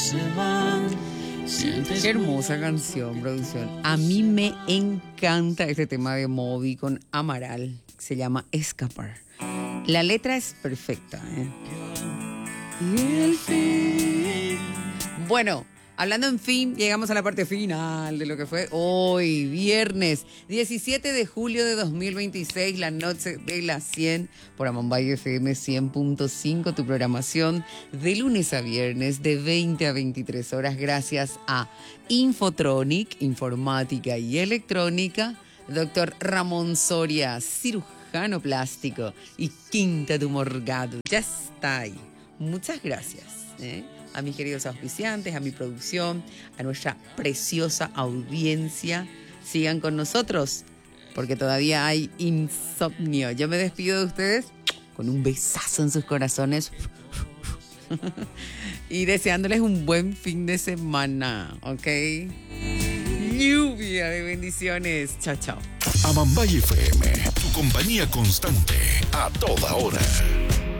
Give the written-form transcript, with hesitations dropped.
Qué hermosa canción, producción. A mí me encanta este tema de Moby con Amaral. Se llama Escapar. La letra es perfecta, ¿eh? Y el fin. Bueno, hablando en fin, llegamos a la parte final de lo que fue hoy, viernes 17 de julio de 2026, la noche de las 100 por Amambay FM 100.5, tu programación de lunes a viernes de 20 a 23 horas, gracias a Infotronic, informática y electrónica, Dr. Ramón Soria, cirujano plástico y Quinta Tumor Gado. Ya está ahí. Muchas gracias, a mis queridos auspiciantes, a mi producción, a nuestra preciosa audiencia. Sigan con nosotros, porque todavía hay insomnio. Yo me despido de ustedes con un besazo en sus corazones y deseándoles un buen fin de semana, ¿ok? Lluvia de bendiciones. Chao, chao. Amambay FM, tu compañía constante a toda hora.